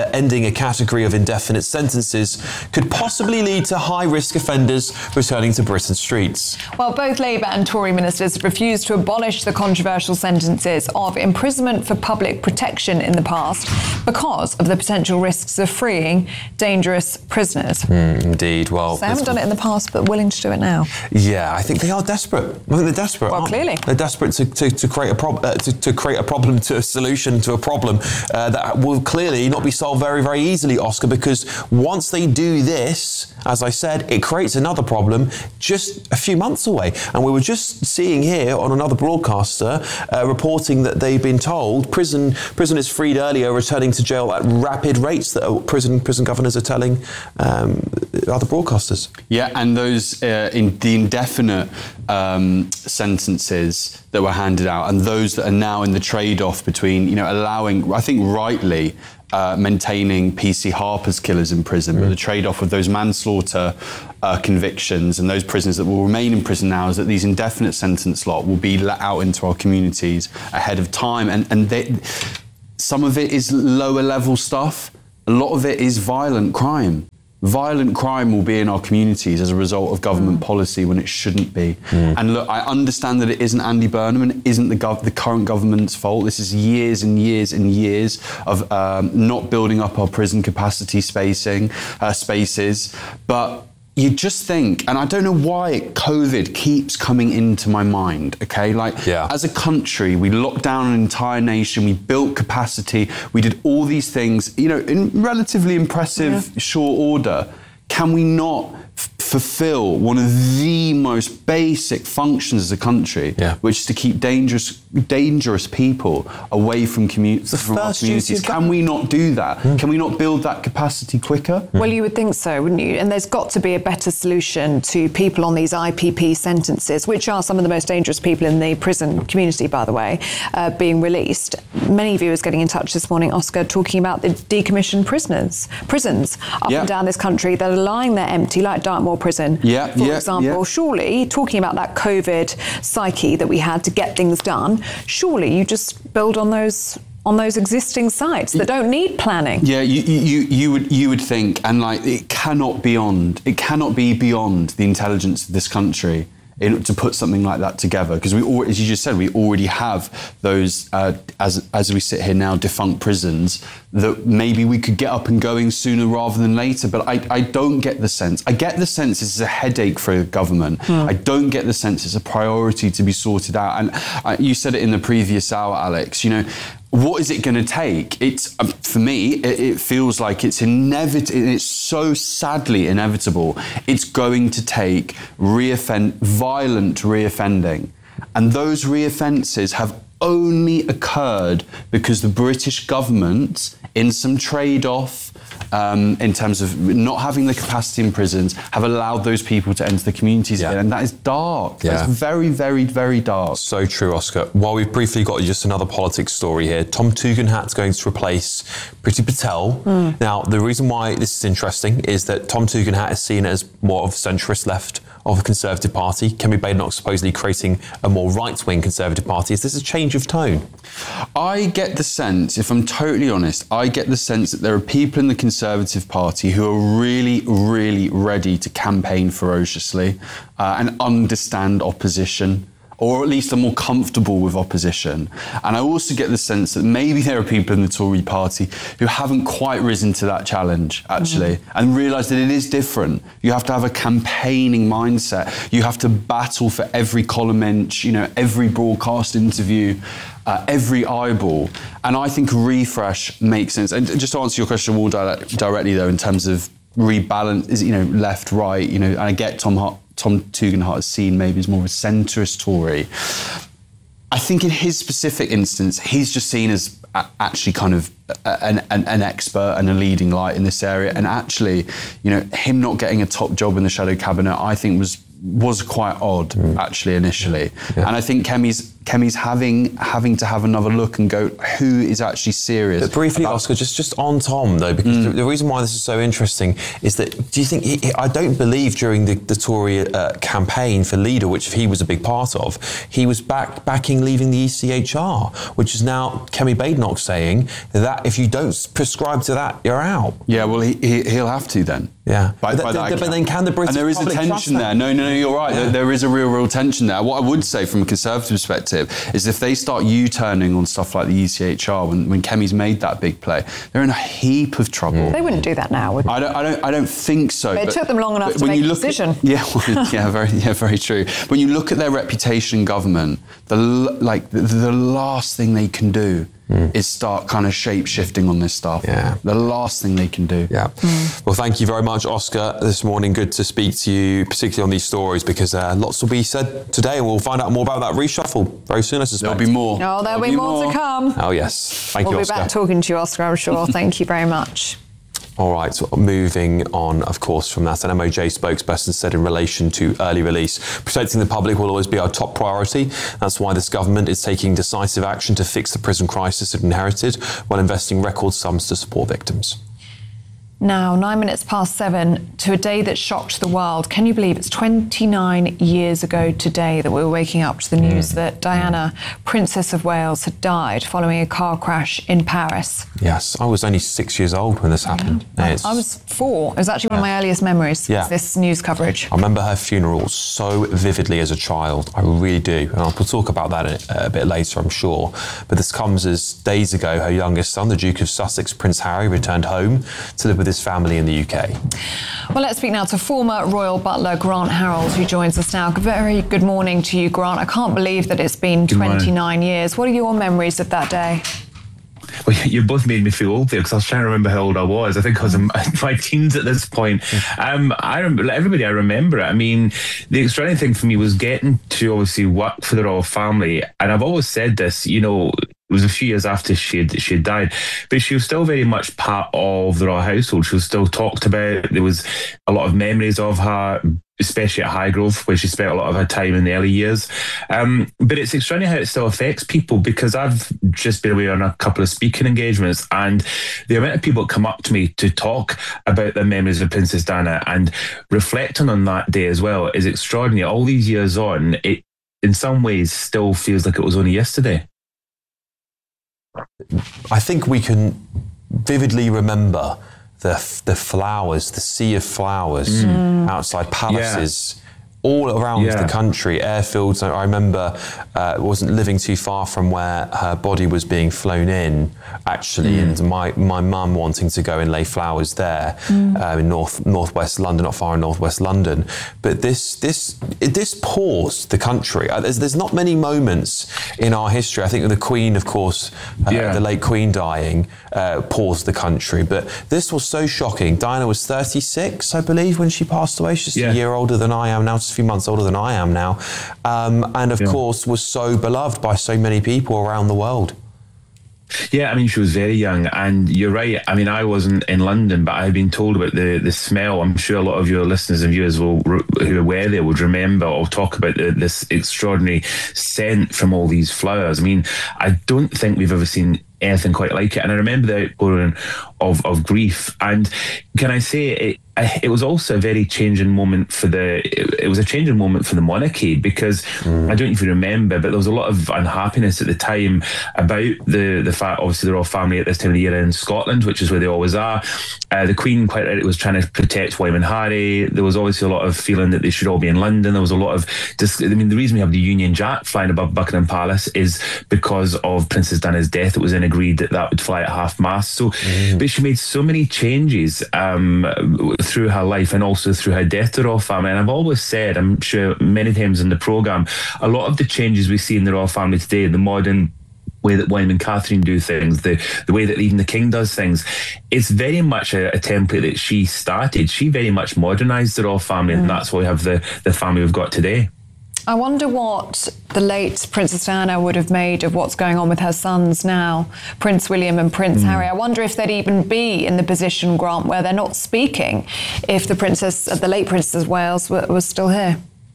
category of indefinite sentences could possibly lead to high-risk offenders returning to Britain's streets. Well, both Labour and Tory ministers have refused to abolish the controversial sentences of imprisonment for public protection in the past because of the potential risks of freeing dangerous prisoners. Indeed. Well, so they haven't done it in the past, but willing to do it now. Yeah, I think they are desperate. I think they're desperate. Well, clearly. They're desperate to create a problem to solution to a problem that will clearly not be solved very, very easily, Oscar, because once they do this, as I said, it creates another problem just a few months away. And we were just seeing here on another broadcaster reporting that they've been told prisoners freed earlier returning to jail at rapid rates that prison governors are telling other broadcasters. Yeah, and those the indefinite sentences that were handed out, and those that are now in the trade-off between, allowing, I think rightly, maintaining PC Harper's killers in prison, but the trade-off of those manslaughter convictions and those prisoners that will remain in prison now is that these indefinite sentence lot will be let out into our communities ahead of time, and some of it is lower level stuff, a lot of it is violent crime. Violent crime will be in our communities as a result of government policy when it shouldn't be. And look, I understand that it isn't Andy Burnham and it isn't the current government's fault. This is years and years and years of not building up our prison capacity spaces. But you just think, and I don't know why COVID keeps coming into my mind, okay? As a country, we locked down an entire nation, we built capacity, we did all these things, in relatively impressive short order. Can we not fulfill one of the most basic functions as a country, which is to keep dangerous people away from our communities? Can we not do that? Can we not build that capacity quicker? Well, you would think so, wouldn't you? And there's got to be a better solution to people on these IPP sentences, which are some of the most dangerous people in the prison community, by the way, being released. Many viewers getting in touch this morning, Oscar, talking about the decommissioned prisons up and down this country that are lying there empty, like Dartmoor Prison, for example. Surely, talking about that COVID psyche that we had to get things done, surely you just build on those existing sites that don't need planning. Yeah, you would think, and it cannot be beyond the intelligence of this country to put something like that together, because as you just said, we already have those as we sit here now, defunct prisons that maybe we could get up and going sooner rather than later. But I don't get the sense. I get the sense this is a headache for the government. I don't get the sense it's a priority to be sorted out. And you said it in the previous hour, Alex. What is it going to take? It's for me, it feels like it's inevitable. It's so sadly inevitable. It's going to take violent reoffending, and those reoffences have only occurred because the British government, in some trade-off, in terms of not having the capacity in prisons, have allowed those people to enter the communities again. And that is dark. That's very, very, very dark. So true, Oscar. While we've briefly got just another politics story here, Tom Tugendhat's going to replace Priti Patel. Now, the reason why this is interesting is that Tom Tugendhat is seen as more of a centrist left of the Conservative Party. Kemi Badenoch supposedly creating a more right-wing Conservative Party. Is this a change of tone? I get the sense, if I'm totally honest, that there are people in the Conservative Party who are really, really ready to campaign ferociously and understand opposition, or at least are more comfortable with opposition. And I also get the sense that maybe there are people in the Tory party who haven't quite risen to that challenge, actually, and realise that it is different. You have to have a campaigning mindset. You have to battle for every column inch, every broadcast interview, every eyeball. And I think a refresh makes sense. And just to answer your question more directly, though, in terms of rebalance, left, right, and I get Tom Tugendhat is seen maybe as more of a centrist Tory. I think in his specific instance, he's just seen as actually kind of an expert and a leading light in this area. And actually, him not getting a top job in the shadow cabinet, I think was quite odd, actually, initially. And I think Kemi's having to have another look and go, who is actually serious? But briefly, Oscar, just on Tom, though, because the reason why this is so interesting is that, do you think, I don't believe during the Tory campaign for leader, which he was a big part of, he was backing leaving the ECHR, which is now Kemi Badenoch saying that if you don't prescribe to that, you're out. Yeah, well, he'll have to then. Yeah. But then can the British And there is a tension there. No, you're right. Yeah. There is a real tension there. What I would say from a Conservative perspective is if they start U-turning on stuff like the ECHR when Kemi's made that big play, they're in a heap of trouble. They wouldn't do that now, would they? I don't think so. It took them long enough to make a decision. Very true. When you look at their reputation in government, the last thing they can do is start kind of shape-shifting on this stuff. Yeah. The last thing they can do. Yeah. Well, thank you very much, Oscar, this morning. Good to speak to you, particularly on these stories, because lots will be said today, and we'll find out more about that reshuffle very soon, I suspect. There'll be more. Oh, there'll be more to come. Oh, yes. Thank you, We'll be Oscar. back talking to you, Oscar, I'm sure. Thank you very much. All right, so moving on, of course, from that, an MOJ spokesperson said in relation to early release, protecting the public will always be our top priority. That's why this government is taking decisive action to fix the prison crisis it inherited, while investing record sums to support victims. Now, 7:09 to a day that shocked the world. Can you believe it's 29 years ago today that we were waking up to the news that Diana, Princess of Wales, had died following a car crash in Paris? Yes, I was only 6 years old when this happened. I was 4. It was actually one of my earliest memories, this news coverage. I remember her funeral so vividly as a child. I really do. And we'll talk about that a bit later, I'm sure. But this comes as days ago, her youngest son, the Duke of Sussex, Prince Harry, returned home to live with his family in the UK. Well, let's speak now to former royal butler Grant Harold, who joins us now. Very good morning to you, Grant. I can't believe that it's been 29 years. What are your memories of that day? Well, you both made me feel old there, because I was trying to remember how old I was. I think I was in my teens at this point. I remember, like everybody, I remember it. I mean, the extraordinary thing for me was getting to obviously work for the royal family. And I've always said this, you know, it was a few years after she had died, but she was still very much part of the royal household. She was still talked about. There was a lot of memories of her, especially at Highgrove, where she spent a lot of her time in the early years. But it's extraordinary how it still affects people, because I've just been away on a couple of speaking engagements, and the amount of people that come up to me to talk about their memories of Princess Diana and reflecting on that day as well is extraordinary. All these years on, it in some ways still feels like it was only yesterday. I think we can vividly remember the flowers, the sea of flowers outside palaces. All around the country, airfields. I remember wasn't living too far from where her body was being flown in, actually, and my mum wanting to go and lay flowers there in northwest London, not far in northwest London. But this paused the country. There's not many moments in our history. I think the Queen, of course, the late Queen dying, paused the country. But this was so shocking. Diana was 36, I believe, when she passed away. She's just a year older than I am now. A few months older than I am now, and of course was so beloved by so many people around the world. Yeah, I mean, she was very young, and you're right. I mean, I wasn't in London, but I've been told about the smell. I'm sure a lot of your listeners and viewers who were there would remember or talk about this extraordinary scent from all these flowers. I mean, I don't think we've ever seen anything quite like it. And I remember the outpouring of grief. And can I say it was also a very changing moment for it was a changing moment for the monarchy, because I don't know if you remember, but there was a lot of unhappiness at the time about the fact, obviously, the royal family at this time of the year in Scotland, which is where they always are. The Queen, quite rightly, was trying to protect William and Harry. There was obviously a lot of feeling that they should all be in London. There was a lot of, I mean, the reason we have the Union Jack flying above Buckingham Palace is because of Princess Diana's death. It was then agreed that would fly at half-mast. So, but she made so many changes through her life and also through her death to the royal family. And I've always said, I'm sure many times in the programme, a lot of the changes we see in the royal family today, the modern way that William and Catherine do things, the way that even the King does things, it's very much a template that she started. She very much modernised the royal family, and that's why we have the family we've got today. I wonder what the late Princess Diana would have made of what's going on with her sons now, Prince William and Prince Harry. I wonder if they'd even be in the position, Grant, where they're not speaking if the late Princess of Wales was still here.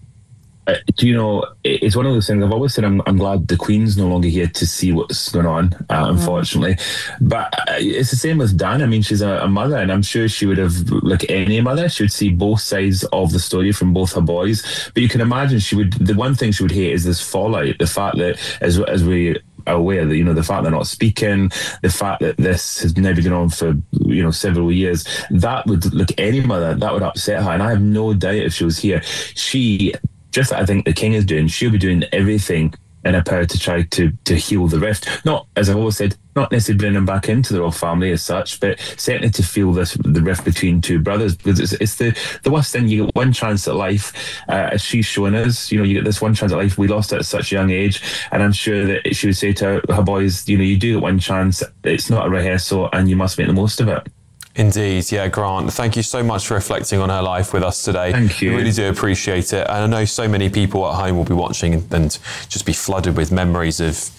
You know, it's one of those things. I've always said I'm glad the Queen's no longer here to see what's going on, unfortunately. But it's the same with Diana. I mean, she's a mother, and I'm sure she would have, like any mother, she would see both sides of the story from both her boys. But you can imagine the one thing she would hate is this fallout, the fact that, as we are aware, that, you know, the fact they're not speaking, the fact that this has now been going on for, you know, several years, that would, like any mother, that would upset her. And I have no doubt if she was here, just like I think the King is doing, she'll be doing everything in our power to try to heal the rift. Not, as I've always said, not necessarily bring them back into the royal family as such, but certainly to feel the rift between two brothers, because it's the worst thing. You get one chance at life, as she's shown us. You get this one chance at life. We lost it at such a young age, and I'm sure that she would say to her boys, you do get one chance. It's not a rehearsal, and you must make the most of it. Indeed, yeah, Grant. Thank you so much for reflecting on her life with us today. Thank you. We really do appreciate it. And I know so many people at home will be watching and just be flooded with memories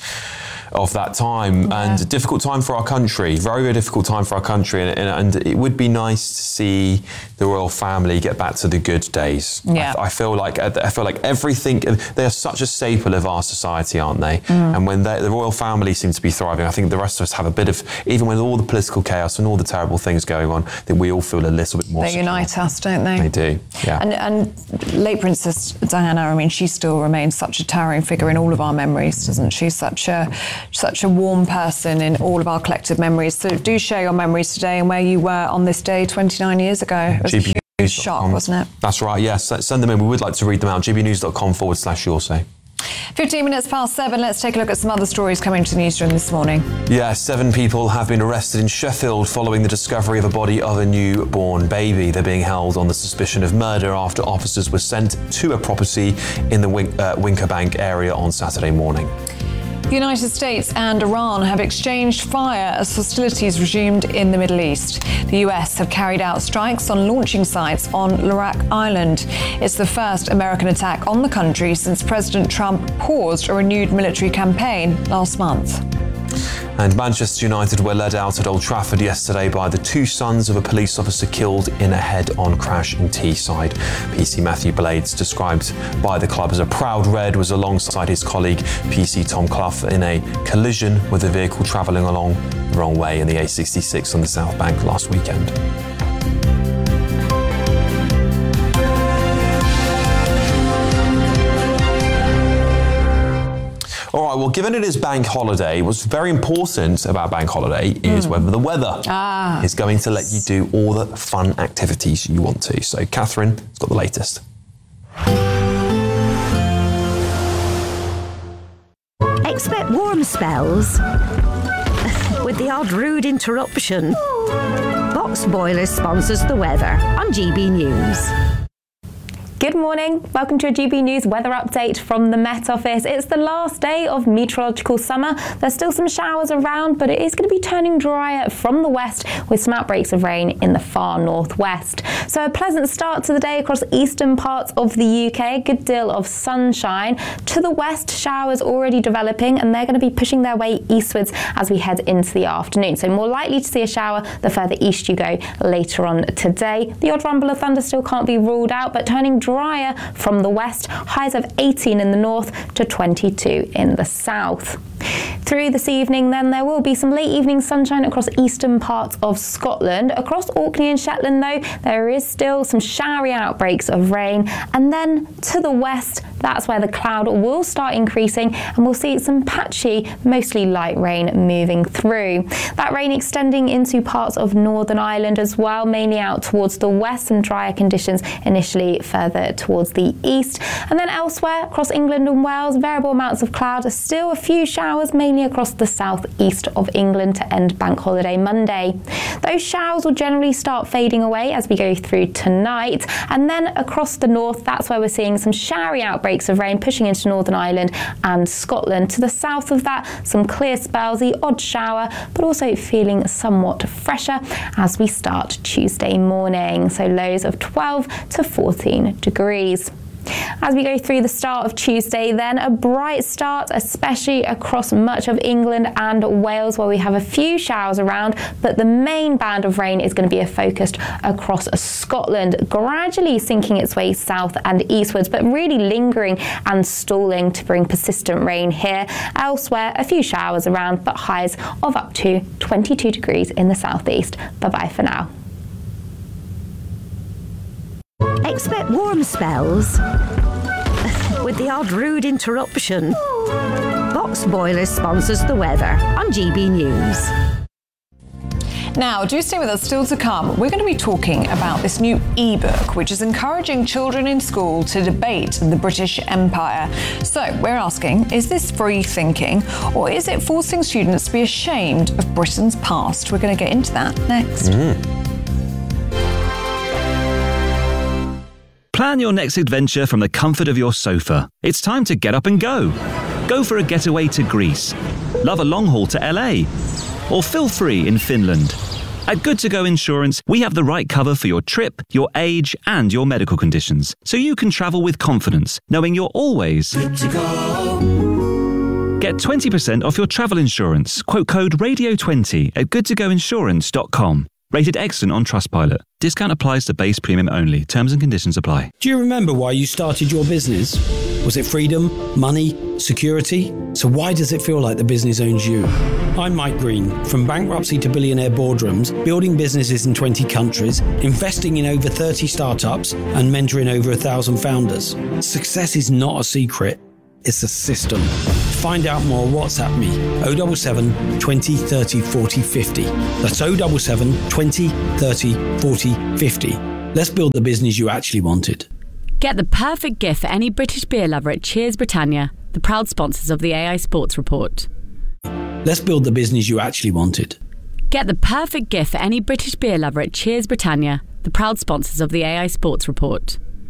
of that time, and a difficult time for our country, very, very difficult time for our country, and it would be nice to see the royal family get back to the good days. Yeah. I feel like everything, they are such a staple of our society, aren't they? And when the royal family seems to be thriving, I think the rest of us have a bit of, even with all the political chaos and all the terrible things going on, that we all feel a little bit more They secure. unite us, don't they? They do, yeah. And late Princess Diana, I mean, she still remains such a towering figure in all of our memories, doesn't she? Such a warm person in all of our collective memories. So do share your memories today and where you were on this day 29 years ago. It was a huge shock, wasn't it? That's right, yes. Send them in. We would like to read them out. gbnews.com/yoursay. 15 minutes past 7. Let's take a look at some other stories coming to the newsroom this morning. Yeah, 7 people have been arrested in Sheffield following the discovery of a body of a newborn baby. They're being held on the suspicion of murder after officers were sent to a property in the Winkerbank area on Saturday morning. The United States and Iran have exchanged fire as hostilities resumed in the Middle East. The US have carried out strikes on launching sites on Larak Island. It's the first American attack on the country since President Trump paused a renewed military campaign last month. And Manchester United were led out at Old Trafford yesterday by the 2 sons of a police officer killed in a head-on crash in Teesside. PC Matthew Blades, described by the club as a proud Red, was alongside his colleague PC Tom Clough in a collision with a vehicle travelling along the wrong way in the A66 on the South Bank last weekend. All right, well, given it is bank holiday, what's very important about bank holiday is whether the weather is going to let you do all the fun activities you want to. So Catherine has got the latest. Expect warm spells with the odd rude interruption. Box Boilers sponsors the weather on GB News. Good morning. Welcome to a GB News weather update from the Met Office. It's the last day of meteorological summer. There's still some showers around, but it is going to be turning drier from the west with some outbreaks of rain in the far northwest. So a pleasant start to the day across eastern parts of the UK. A good deal of sunshine. To the west, showers already developing, and they're going to be pushing their way eastwards as we head into the afternoon. So more likely to see a shower the further east you go later on today. The odd rumble of thunder still can't be ruled out, but turning drier from the west, highs of 18 in the north to 22 in the south. Through this evening then, there will be some late evening sunshine across eastern parts of Scotland. Across Orkney and Shetland though, there is still some showery outbreaks of rain, and then to the west, that's where the cloud will start increasing and we'll see some patchy, mostly light rain moving through. That rain extending into parts of Northern Ireland as well, mainly out towards the west, and drier conditions initially further towards the east. And then elsewhere across England and Wales, variable amounts of cloud, still a few showers mainly across the southeast of England to end Bank Holiday Monday. Those showers will generally start fading away as we go through tonight, and then across the north, that's where we're seeing some showery outbreaks of rain pushing into Northern Ireland and Scotland. To the south of that, some clear spells, the odd shower, but also feeling somewhat fresher as we start Tuesday morning. So lows of 12 to 14 degrees. As we go through the start of Tuesday then, a bright start, especially across much of England and Wales, where we have a few showers around, but the main band of rain is going to be focused across Scotland, gradually sinking its way south and eastwards, but really lingering and stalling to bring persistent rain here. Elsewhere, a few showers around, but highs of up to 22 degrees in the southeast. Bye-bye for now. Expect warm spells with the odd rude interruption. Box Boilers sponsors the weather on GB News. Now, do stay with us. Still to come, we're going to be talking about this new e-book, which is encouraging children in school to debate the British Empire. So we're asking, is this free thinking, or is it forcing students to be ashamed of Britain's past? We're going to get into that next. Plan your next adventure from the comfort of your sofa. It's time to get up and go. Go for a getaway to Greece. Love a long haul to LA. Or feel free in Finland. At Good To Go Insurance, we have the right cover for your trip, your age, and your medical conditions, so you can travel with confidence, knowing you're always good to go. Get 20% off your travel insurance. Quote code RADIO20 at goodtogoinsurance.com. Rated excellent on Trustpilot. Discount applies to base premium only. Terms and conditions apply. Do you remember why you started your business? Was it freedom, money, security? So why does it feel like the business owns you? I'm Mike Green. From bankruptcy to billionaire boardrooms, building businesses in 20 countries, investing in over 30 startups, and mentoring over 1,000 founders. Success is not a secret. It's a system. To find out more, WhatsApp me 077 20 30 40 50. That's 077 20 30 40 50. Let's build the business you actually wanted. Get the perfect gift for any British beer lover at Cheers Britannia, the proud sponsors of the AI Sports Report. Let's build the business you actually wanted. Get the perfect gift for any British beer lover at Cheers Britannia, the proud sponsors of the AI Sports Report.